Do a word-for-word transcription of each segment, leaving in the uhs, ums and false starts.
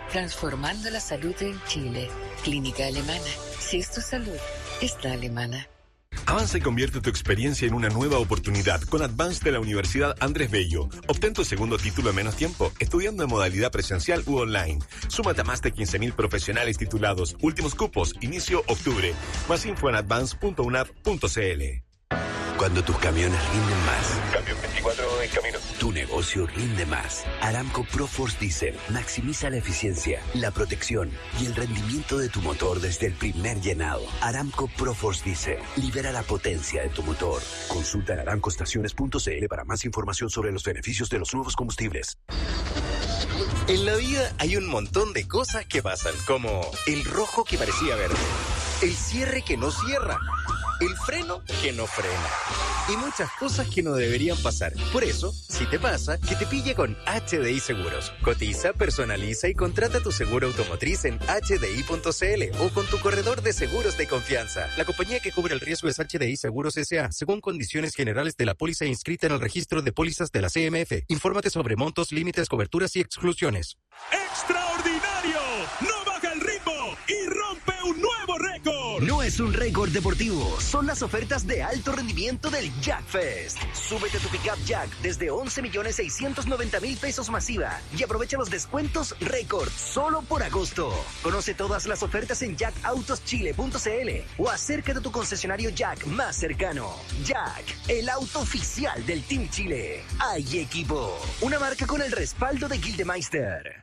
Transformando la salud en Chile. Clínica Alemana. Si es tu salud, está alemana. Avanza y convierte tu experiencia en una nueva oportunidad con Advance de la Universidad Andrés Bello. Obtén tu segundo título en menos tiempo, estudiando en modalidad presencial u online. Súmate a más de quince mil profesionales titulados. Últimos cupos, inicio octubre. Más info en advance punto u n a v punto c l. Cuando tus camiones rinden más. Camión veinticuatro en camino. Tu negocio rinde más. Aramco ProForce Diesel maximiza la eficiencia, la protección y el rendimiento de tu motor desde el primer llenado. Aramco ProForce Diesel libera la potencia de tu motor. Consulta en aramco estaciones punto c l para más información sobre los beneficios de los nuevos combustibles. En la vida hay un montón de cosas que pasan, como el rojo que parecía verde, el cierre que no cierra, el freno que no frena y muchas cosas que no deberían pasar. Por eso, si te pasa, que te pille con H D I Seguros. Cotiza, personaliza y contrata tu seguro automotriz en h d i punto c l o con tu corredor de seguros de confianza. La compañía que cubre el riesgo es H D I Seguros S A, según condiciones generales de la póliza inscrita en el registro de pólizas de la C M F. Infórmate sobre montos, límites, coberturas y exclusiones. ¡Extraordinario! ¡No baja el ritmo y rompe un nuevo récord! No es un récord deportivo, son las ofertas de alto rendimiento del Jack Fest. Súbete a tu pickup Jack desde once millones seiscientos noventa mil pesos masiva y aprovecha los descuentos récord solo por agosto. Conoce todas las ofertas en jack autos chile punto c l o acércate a tu concesionario Jack más cercano. Jack, el auto oficial del Team Chile. Hay equipo, una marca con el respaldo de Gildemeister.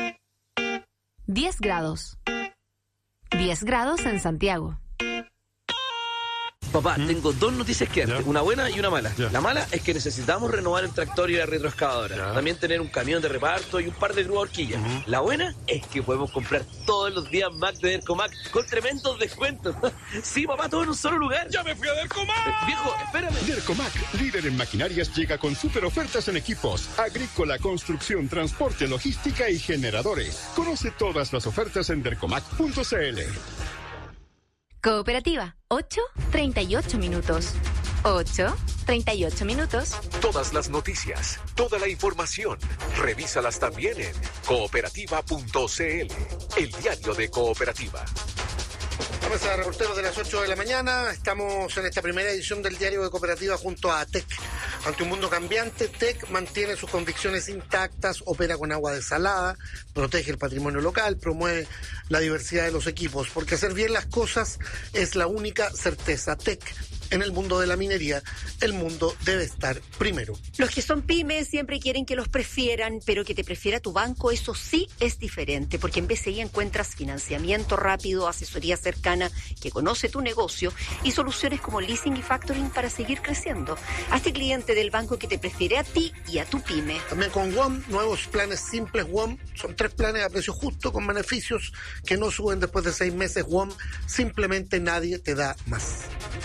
diez grados. diez grados en Santiago. Papá, ¿Mm? tengo dos noticias que darte, una buena y una mala. Ya. La mala es que necesitamos renovar el tractor y la retroexcavadora. Ya. También tener un camión de reparto y un par de grúas horquillas. Uh-huh. La buena es que podemos comprar todos los días Mac de Dercomac con tremendos descuentos. Sí, papá, todo en un solo lugar. ¡Ya me fui a Dercomac! Eh, viejo, espérame. Dercomac, líder en maquinarias, llega con super ofertas en equipos, agrícola, construcción, transporte, logística y generadores. Conoce todas las ofertas en dercomac punto c l. Cooperativa, ocho treinta y ocho minutos. ocho treinta y ocho minutos. Todas las noticias, toda la información, revísalas también en cooperativa punto c l, el diario de Cooperativa. Vamos a reporteros de las ocho de la mañana. Estamos en esta primera edición del diario de Cooperativa junto a T E C. Ante un mundo cambiante, T E C mantiene sus convicciones intactas, opera con agua desalada, protege el patrimonio local, promueve la diversidad de los equipos, porque hacer bien las cosas es la única certeza. T E C. En el mundo de la minería, el mundo debe estar primero. Los que son pymes siempre quieren que los prefieran, pero que te prefiera tu banco, eso sí es diferente, porque en B C I encuentras financiamiento rápido, asesoría cercana que conoce tu negocio y soluciones como leasing y factoring para seguir creciendo. Hazte cliente del banco que te prefiere a ti y a tu pyme. También con W O M, nuevos planes simples W O M. Son tres planes a precio justo con beneficios que no suben después de seis meses. W O M, simplemente nadie te da más.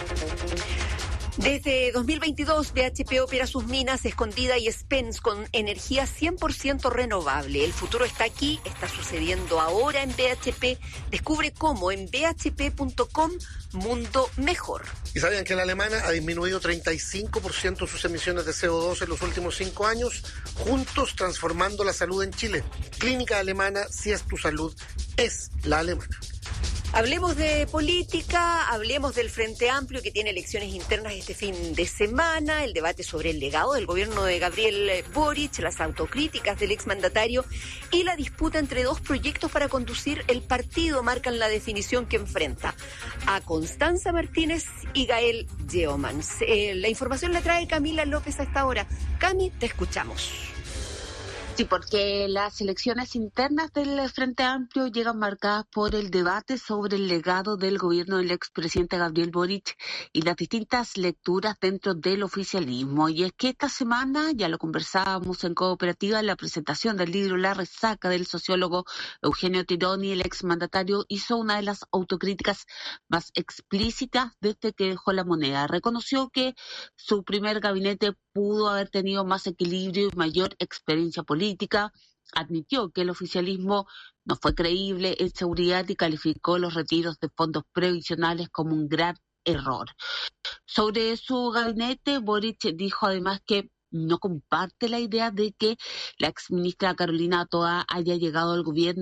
Desde dos mil veintidós, B H P opera sus minas Escondida y Spence con energía cien por ciento renovable. El futuro está aquí, está sucediendo ahora en B H P. Descubre cómo en b h p punto com, mundo mejor. ¿Y sabían que la alemana ha disminuido treinta y cinco por ciento sus emisiones de C O dos en los últimos cinco años? Juntos transformando la salud en Chile. Clínica Alemana, si es tu salud, es la alemana. Hablemos de política, hablemos del Frente Amplio que tiene elecciones internas este fin de semana, el debate sobre el legado del gobierno de Gabriel Boric, las autocríticas del exmandatario y la disputa entre dos proyectos para conducir el partido marcan la definición que enfrenta a Constanza Martínez y Gael Yeomans. Eh, la información la trae Camila López a esta hora. Cami, te escuchamos. Sí, porque las elecciones internas del Frente Amplio llegan marcadas por el debate sobre el legado del gobierno del expresidente Gabriel Boric y las distintas lecturas dentro del oficialismo. Y es que esta semana, ya lo conversábamos en Cooperativa, en la presentación del libro La Resaca del sociólogo Eugenio Tironi, el exmandatario hizo una de las autocríticas más explícitas desde que dejó la moneda. Reconoció que su primer gabinete pudo haber tenido más equilibrio y mayor experiencia política. Admitió que el oficialismo no fue creíble en seguridad y calificó los retiros de fondos previsionales como un gran error. Sobre su gabinete, Boric dijo además que no comparte la idea de que la exministra Carolina Toa haya llegado al gobierno